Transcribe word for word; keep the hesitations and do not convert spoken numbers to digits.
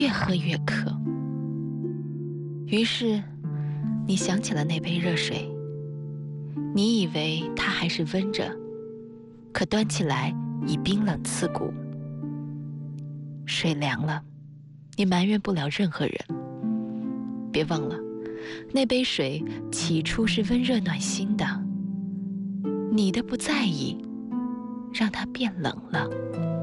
越喝越渴。于是，你想起了那杯热水，你以为它还是温着，可端起来已冰冷刺骨。水凉了，你埋怨不了任何人。别忘了，那杯水起初是温热暖心的，你的不在意，让它变冷了。